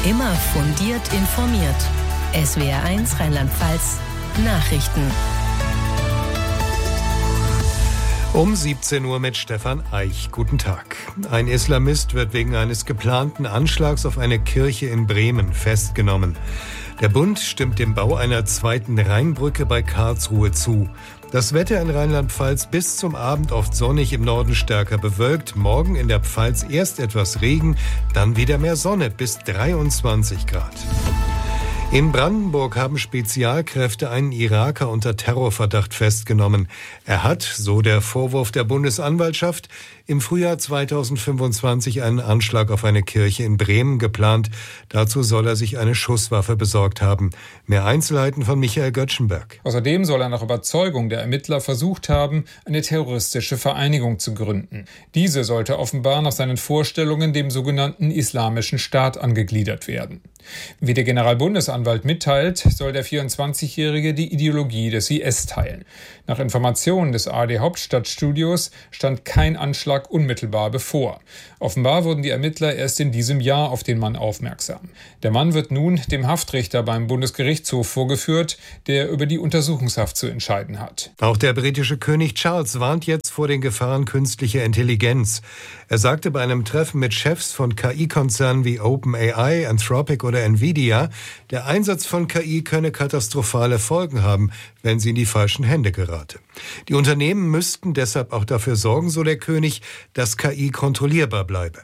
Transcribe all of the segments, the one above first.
Immer fundiert informiert. SWR1 Rheinland-Pfalz Nachrichten. Um 17 Uhr mit Stefan Eich. Guten Tag. Ein Islamist wird wegen eines geplanten Anschlags auf eine Kirche in Bremen festgenommen. Der Bund stimmt dem Bau einer zweiten Rheinbrücke bei Karlsruhe zu. Das Wetter in Rheinland-Pfalz bis zum Abend oft sonnig, im Norden stärker bewölkt. Morgen in der Pfalz erst etwas Regen, dann wieder mehr Sonne bis 23 Grad. In Brandenburg haben Spezialkräfte einen Iraker unter Terrorverdacht festgenommen. Er hat, so der Vorwurf der Bundesanwaltschaft, im Frühjahr 2025 einen Anschlag auf eine Kirche in Bremen geplant. Dazu soll er sich eine Schusswaffe besorgt haben. Mehr Einzelheiten von Michael Göttschenberg. Außerdem soll er nach Überzeugung der Ermittler versucht haben, eine terroristische Vereinigung zu gründen. Diese sollte offenbar nach seinen Vorstellungen dem sogenannten Islamischen Staat angegliedert werden. Wie der Generalbundesanwalt mitteilt, soll der 24-Jährige die Ideologie des IS teilen. Nach Informationen des ARD Hauptstadtstudios stand kein Anschlag unmittelbar bevor. Offenbar wurden die Ermittler erst in diesem Jahr auf den Mann aufmerksam. Der Mann wird nun dem Haftrichter beim Bundesgerichtshof vorgeführt, der über die Untersuchungshaft zu entscheiden hat. Auch der britische König Charles warnt jetzt vor den Gefahren künstlicher Intelligenz. Er sagte bei einem Treffen mit Chefs von KI-Konzernen wie OpenAI, Anthropic oder Nvidia, der Einsatz von KI könne katastrophale Folgen haben, wenn sie in die falschen Hände gerate. Die Unternehmen müssten deshalb auch dafür sorgen, so der König, dass KI kontrollierbar bleibe.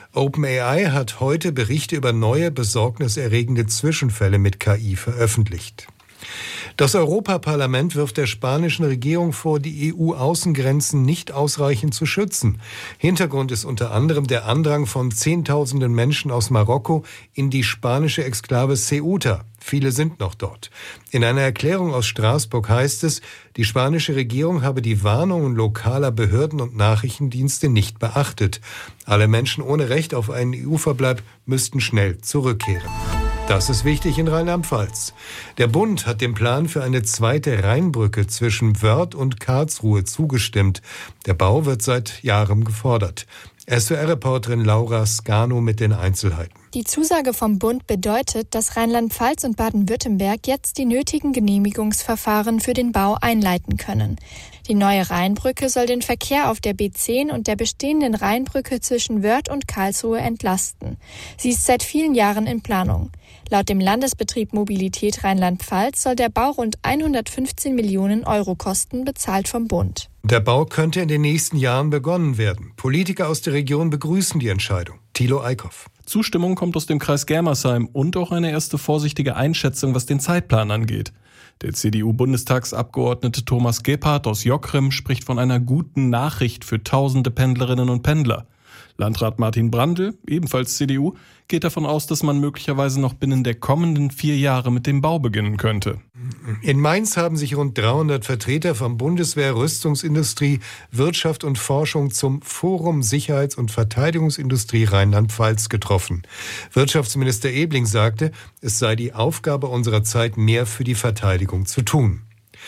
OpenAI hat heute Berichte über neue besorgniserregende Zwischenfälle mit KI veröffentlicht. Das Europaparlament wirft der spanischen Regierung vor, die EU-Außengrenzen nicht ausreichend zu schützen. Hintergrund ist unter anderem der Andrang von Zehntausenden Menschen aus Marokko in die spanische Exklave Ceuta. Viele sind noch dort. In einer Erklärung aus Straßburg heißt es, die spanische Regierung habe die Warnungen lokaler Behörden und Nachrichtendienste nicht beachtet. Alle Menschen ohne Recht auf einen EU-Verbleib müssten schnell zurückkehren. Das ist wichtig in Rheinland-Pfalz. Der Bund hat dem Plan für eine zweite Rheinbrücke zwischen Wörth und Karlsruhe zugestimmt. Der Bau wird seit Jahren gefordert. SWR-Reporterin Laura Skano mit den Einzelheiten. Die Zusage vom Bund bedeutet, dass Rheinland-Pfalz und Baden-Württemberg jetzt die nötigen Genehmigungsverfahren für den Bau einleiten können. Die neue Rheinbrücke soll den Verkehr auf der B10 und der bestehenden Rheinbrücke zwischen Wörth und Karlsruhe entlasten. Sie ist seit vielen Jahren in Planung. Laut dem Landesbetrieb Mobilität Rheinland-Pfalz soll der Bau rund 115 Millionen Euro kosten, bezahlt vom Bund. Der Bau könnte in den nächsten Jahren begonnen werden. Politiker aus der Region begrüßen die Entscheidung. Thilo Eickhoff. Zustimmung kommt aus dem Kreis Germersheim und auch eine erste vorsichtige Einschätzung, was den Zeitplan angeht. Der CDU-Bundestagsabgeordnete Thomas Gebhardt aus Jockrim spricht von einer guten Nachricht für tausende Pendlerinnen und Pendler. Landrat Martin Brandl, ebenfalls CDU, geht davon aus, dass man möglicherweise noch binnen der kommenden 4 Jahre mit dem Bau beginnen könnte. In Mainz haben sich rund 300 Vertreter von Bundeswehr, Rüstungsindustrie, Wirtschaft und Forschung zum Forum Sicherheits- und Verteidigungsindustrie Rheinland-Pfalz getroffen. Wirtschaftsminister Ebling sagte, es sei die Aufgabe unserer Zeit, mehr für die Verteidigung zu tun.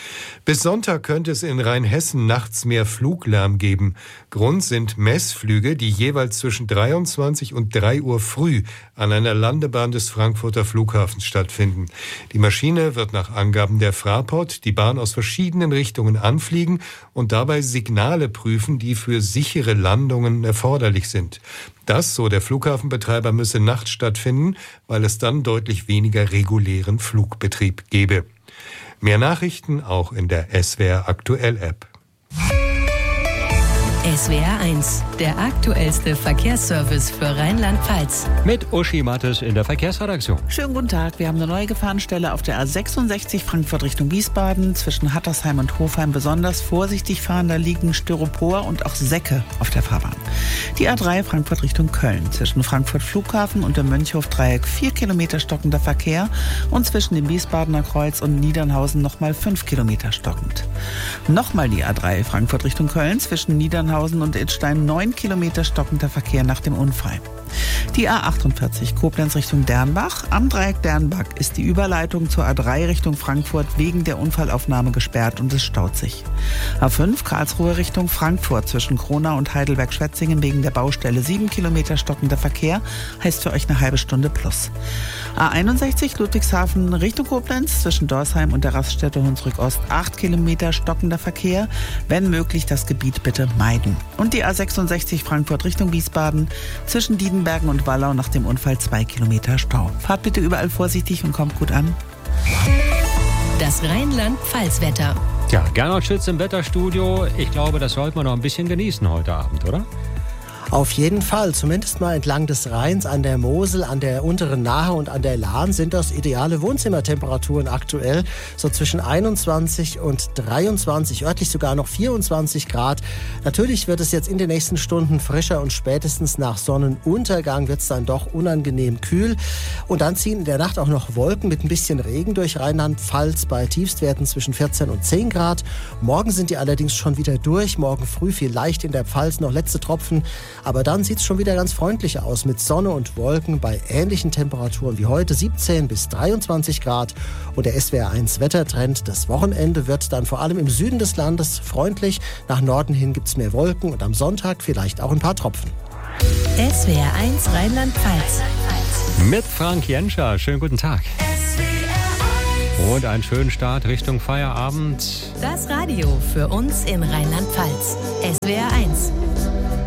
Bis Sonntag könnte es in Rheinhessen nachts mehr Fluglärm geben. Grund sind Messflüge, die jeweils zwischen 23 und 3 Uhr früh an einer Landebahn des Frankfurter Flughafens stattfinden. Die Maschine wird nach Angaben der Fraport die Bahn aus verschiedenen Richtungen anfliegen und dabei Signale prüfen, die für sichere Landungen erforderlich sind. Das, so der Flughafenbetreiber, müsse nachts stattfinden, weil es dann deutlich weniger regulären Flugbetrieb gäbe. Mehr Nachrichten auch in der SWR Aktuell App. SWR1, der aktuellste Verkehrsservice für Rheinland-Pfalz. Mit Uschi Mattes in der Verkehrsredaktion. Schönen guten Tag. Wir haben eine neue Gefahrenstelle auf der A66 Frankfurt Richtung Wiesbaden. Zwischen Hattersheim und Hofheim besonders vorsichtig fahren. Da liegen Styropor und auch Säcke auf der Fahrbahn. Die A3 Frankfurt Richtung Köln. Zwischen Frankfurt Flughafen und dem Mönchhof-Dreieck 4 Kilometer stockender Verkehr. Und zwischen dem Wiesbadener Kreuz und Niedernhausen nochmal 5 Kilometer stockend. Nochmal die A3 Frankfurt Richtung Köln. Zwischen Niedernhausen und Idstein 9 Kilometer stockender Verkehr nach dem Unfall. Die A48 Koblenz Richtung Dernbach. Am Dreieck Dernbach ist die Überleitung zur A3 Richtung Frankfurt wegen der Unfallaufnahme gesperrt und es staut sich. A5 Karlsruhe Richtung Frankfurt zwischen Kronau und Heidelberg-Schwetzingen wegen der Baustelle 7 Kilometer stockender Verkehr, heißt für euch eine halbe Stunde plus. A61 Ludwigshafen Richtung Koblenz zwischen Dorsheim und der Raststätte Hunsrück Ost 8 Kilometer stockender Verkehr, wenn möglich das Gebiet bitte meiden. Und die A66 Frankfurt Richtung Wiesbaden zwischen Diedenbergen und Wallau nach dem Unfall 2 Kilometer Stau. Fahrt bitte überall vorsichtig und kommt gut an. Das Rheinland-Pfalz-Wetter. Ja, Gernot Schütz im Wetterstudio. Ich glaube, das sollten wir noch ein bisschen genießen heute Abend, oder? Auf jeden Fall, zumindest mal entlang des Rheins, an der Mosel, an der unteren Nahe und an der Lahn sind das ideale Wohnzimmertemperaturen aktuell. So zwischen 21 und 23, örtlich sogar noch 24 Grad. Natürlich wird es jetzt in den nächsten Stunden frischer und spätestens nach Sonnenuntergang wird es dann doch unangenehm kühl. Und dann ziehen in der Nacht auch noch Wolken mit ein bisschen Regen durch Rheinland-Pfalz bei Tiefstwerten zwischen 14 und 10 Grad. Morgen sind die allerdings schon wieder durch. Morgen früh vielleicht in der Pfalz noch letzte Tropfen. Aber dann sieht es schon wieder ganz freundlich aus mit Sonne und Wolken bei ähnlichen Temperaturen wie heute, 17 bis 23 Grad. Und der SWR1 Wettertrend, das Wochenende wird dann vor allem im Süden des Landes freundlich. Nach Norden hin gibt es mehr Wolken und am Sonntag vielleicht auch ein paar Tropfen. SWR1 Rheinland-Pfalz. Mit Frank Jenscher. Schönen guten Tag. Und einen schönen Start Richtung Feierabend. Das Radio für uns in Rheinland-Pfalz. SWR1.